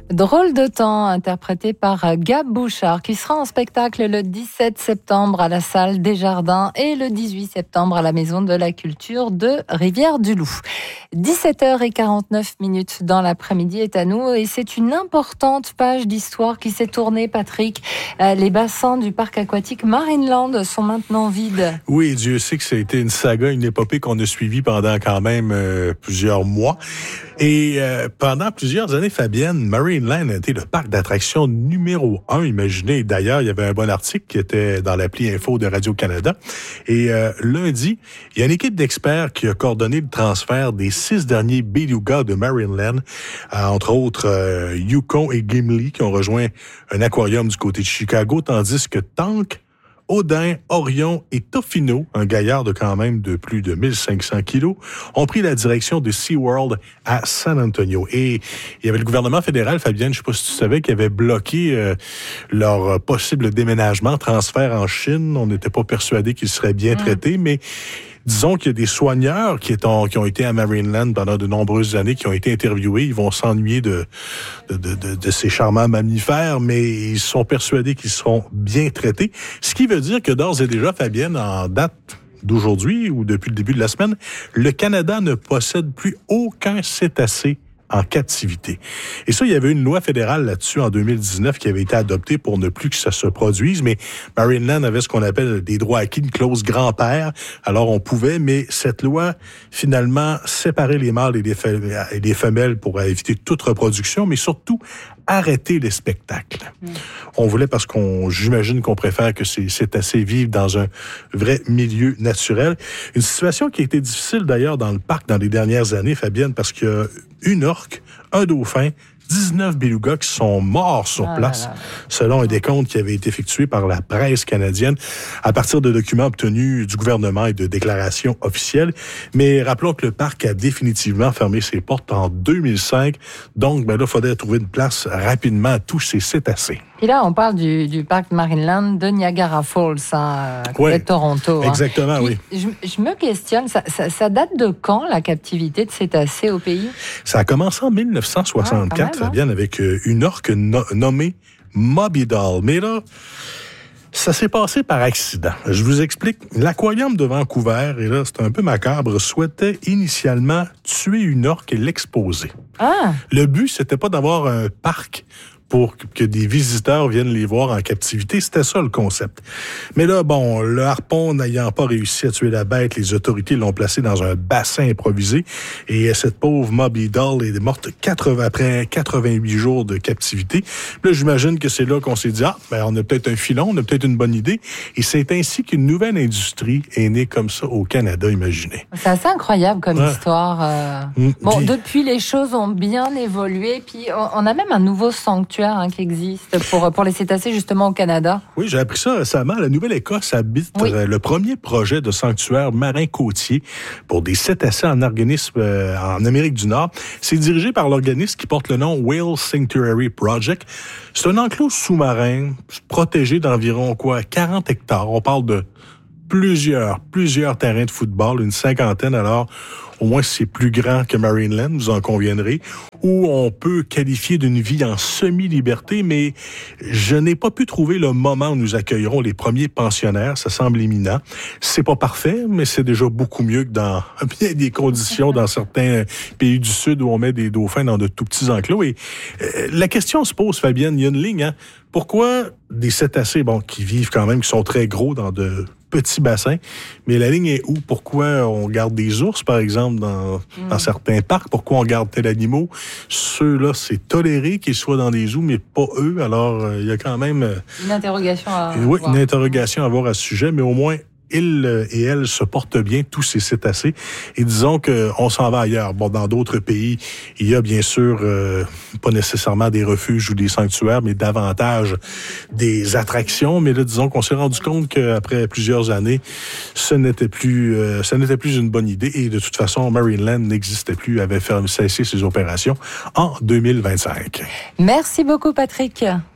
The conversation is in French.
Drôle de temps, interprété par Gab Bouchard, qui sera en spectacle le 17 septembre à la salle Desjardins et le 18 septembre à la Maison de la Culture de Rivière-du-Loup. 17h49 dans l'après-midi est à nous et c'est une importante page d'histoire qui s'est tournée, Patrick. Les bassins du parc aquatique Marineland sont maintenant vides. Oui, Dieu sait que ça a été une saga, une épopée qu'on a suivie pendant quand même plusieurs mois. Et pendant plusieurs années, Fabienne, Marineland a été le parc d'attractions numéro 1. Imaginez, d'ailleurs, il y avait un bon article qui était dans l'appli Info de Radio-Canada. Et lundi, il y a une équipe d'experts qui a coordonné le transfert des 6 derniers belugas de Marineland, entre autres Yukon et Gimli, qui ont rejoint un aquarium du côté de Chicago, tandis que Tank, Odin, Orion et Tofino, un gaillard de quand même de plus de 1500 kilos, ont pris la direction de SeaWorld à San Antonio. Et il y avait le gouvernement fédéral, Fabienne, je ne sais pas si tu savais, qui avait bloqué leur possible déménagement, transfert en Chine. On n'était pas persuadé qu'ils seraient bien traités, mais disons qu'il y a des soigneurs qui ont été à Marineland pendant de nombreuses années, qui ont été interviewés. Ils vont s'ennuyer de ces charmants mammifères, mais ils sont persuadés qu'ils seront bien traités. Ce qui veut dire que d'ores et déjà, Fabienne, en date d'aujourd'hui ou depuis le début de la semaine, le Canada ne possède plus aucun cétacé en captivité. Et ça, il y avait une loi fédérale là-dessus en 2019 qui avait été adoptée pour ne plus que ça se produise, mais Marineland avait ce qu'on appelle des droits acquis, une clause grand-père, alors on pouvait, mais cette loi, finalement, séparait les mâles et les femelles pour éviter toute reproduction, mais surtout arrêter les spectacles. On voulait parce j'imagine qu'on préfère que ces cétacés vivent dans un vrai milieu naturel. Une situation qui a été difficile d'ailleurs dans le parc dans les dernières années, Fabienne, parce qu'il y a une orque, un dauphin, 19 belugas qui sont morts sur place, selon un décompte qui avait été effectué par la presse canadienne à partir de documents obtenus du gouvernement et de déclarations officielles. Mais rappelons que le parc a définitivement fermé ses portes en 2005. Donc, là, il faudrait trouver une place rapidement à tous ces cétacés. Et là, on parle du parc Marineland de Niagara Falls, de Toronto. Exactement, oui. Je me questionne, ça date de quand, la captivité de cétacés au pays? Ça a commencé en 1964, Fabienne, avec une orque nommée Moby Doll. Mais là, ça s'est passé par accident. Je vous explique. L'aquarium de Vancouver, et là, c'est un peu macabre, souhaitait initialement tuer une orque et l'exposer. Le but, c'était pas d'avoir un parc pour que des visiteurs viennent les voir en captivité. C'était ça, le concept. Mais là, le harpon n'ayant pas réussi à tuer la bête, les autorités l'ont placé dans un bassin improvisé. Et cette pauvre Moby Doll est morte après 88 jours de captivité. Là, j'imagine que c'est là qu'on s'est dit, on a peut-être un filon, on a peut-être une bonne idée. Et c'est ainsi qu'une nouvelle industrie est née comme ça au Canada, imaginez. C'est assez incroyable comme histoire. Depuis, les choses ont bien évolué. Puis, on a même un nouveau sanctuaire qui existe pour les cétacés, justement, au Canada. Oui, j'ai appris ça récemment. La Nouvelle-Écosse habite le premier projet de sanctuaire marin côtier pour des cétacés en organisme en Amérique du Nord. C'est dirigé par l'organisme qui porte le nom Whale Sanctuary Project. C'est un enclos sous-marin protégé d'environ 40 hectares. On parle de plusieurs terrains de football, une cinquantaine, alors au moins c'est plus grand que Marineland, vous en conviendrez, où on peut qualifier d'une vie en semi-liberté, mais je n'ai pas pu trouver le moment où nous accueillerons les premiers pensionnaires, ça semble imminent. C'est pas parfait, mais c'est déjà beaucoup mieux que dans bien des conditions dans certains pays du Sud où on met des dauphins dans de tout petits enclos. Et la question se pose, Fabienne, il y a une ligne, pourquoi des cétacés, qui vivent quand même, qui sont très gros dans de petits bassins, mais la ligne est où? Pourquoi on garde des ours, par exemple, dans certains parcs? Pourquoi on garde tel animal? Ceux-là, c'est toléré qu'ils soient dans des zoos, mais pas eux. Alors, il y a quand même une interrogation à avoir. Oui, une interrogation à avoir à ce sujet, mais au moins, ils et elles se portent bien, tous ces cétacés. Et disons qu'on s'en va ailleurs. Dans d'autres pays, il y a bien sûr pas nécessairement des refuges ou des sanctuaires, mais davantage des attractions. Mais là, disons qu'on s'est rendu compte qu'après plusieurs années, ce n'était plus une bonne idée. Et de toute façon, Marineland n'existait plus, avait cessé ses opérations en 2025. Merci beaucoup, Patrick.